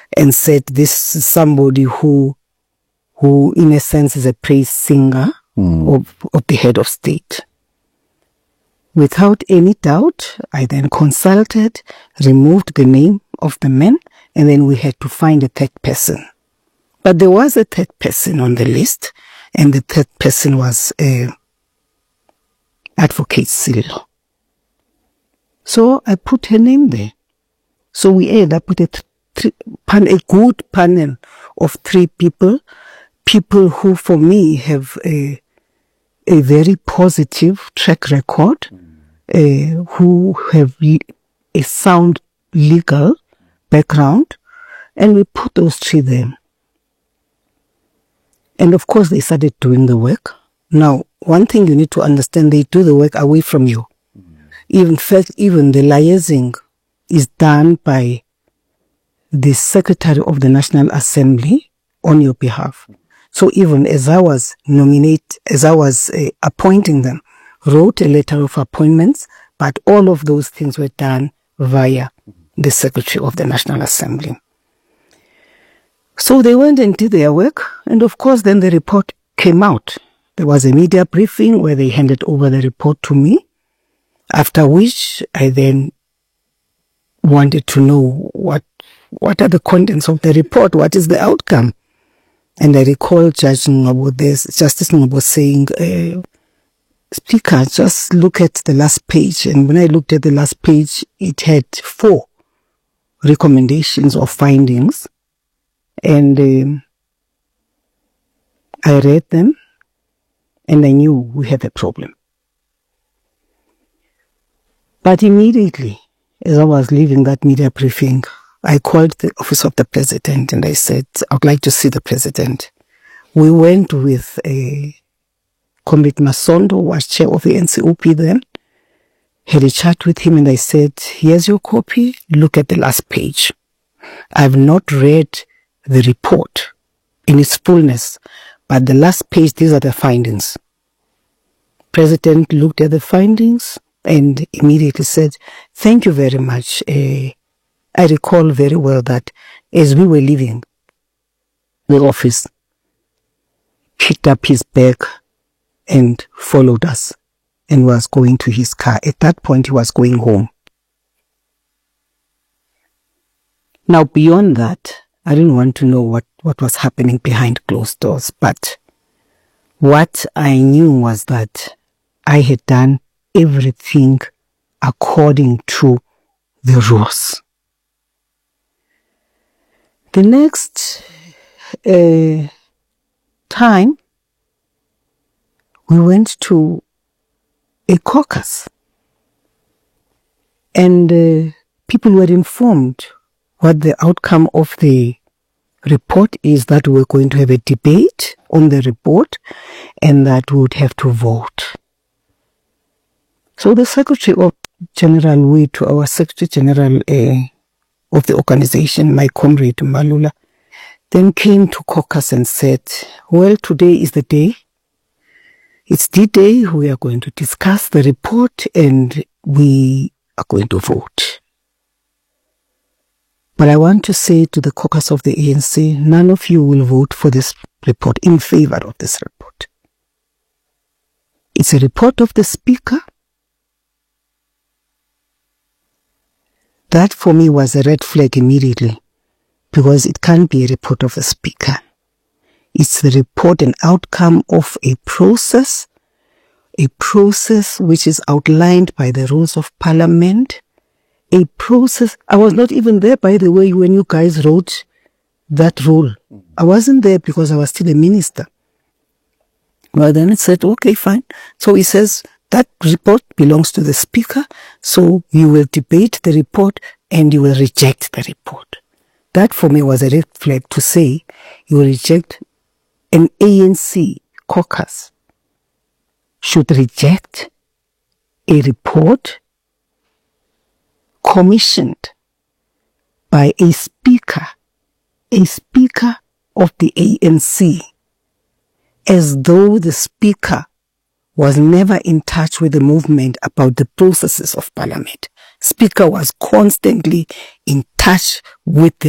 and said this is somebody who in a sense is a praise singer of the head of state. Without any doubt, I then consulted, removed the name of the man, and then we had to find a third person. But there was a third person on the list, and the third person was Advocate Sello. So I put her name there. So we ended up with a good panel of 3 people who for me have a very positive track record, who have a sound legal background, and we put those 3 there. And of course they started doing the work. Now, one thing you need to understand, they do the work away from you. In fact, even the liaising is done by the Secretary of the National Assembly on your behalf. So even as I was appointing them, wrote a letter of appointments, but all of those things were done via the Secretary of the National Assembly. So they went and did their work, and of course then the report came out. There was a media briefing where they handed over the report to me, after which I then wanted to know what are the contents of the report, what is the outcome. And I recall Justice Ngcobo saying, Speaker, just look at the last page. And when I looked at the last page, it had 4 recommendations or findings. And I read them, and I knew we had a problem. But immediately, as I was leaving that media briefing, I called the office of the president and I said, I'd like to see the president. We went with Comrade Masondo, who was chair of the NCOP then, had a chat with him, and I said, here's your copy, look at the last page. I've not read the report in its fullness, but the last page, these are the findings. President looked at the findings and immediately said, thank you very much. I recall very well that as we were leaving the office, picked up his bag and followed us and was going to his car. At that point, he was going home. Now, beyond that, I didn't want to know what was happening behind closed doors, but what I knew was that I had done everything according to the rules. The next time, we went to a caucus, and people were informed what the outcome of the report is, that we're going to have a debate on the report and that we would have to vote. So the Secretary General, our Secretary General of the organization, my comrade Malula, then came to caucus and said, well, today is the day. It's the day we are going to discuss the report and we are going to vote. But I want to say to the caucus of the ANC, none of you will vote for this report, in favor of this report. It's a report of the Speaker. That for me was a red flag immediately, because it can't be a report of the Speaker. It's the report and outcome of a process which is outlined by the rules of Parliament, a process. I was not even there, by the way, when you guys wrote that rule. I wasn't there because I was still a minister. Well, then it said, okay, fine. So he says, that report belongs to the Speaker, so you will debate the report and you will reject the report. That for me was a red flag, to say you will reject. An ANC caucus should reject a report commissioned by a speaker of the ANC, as though the Speaker was never in touch with the movement about the processes of Parliament. Speaker was constantly in touch with the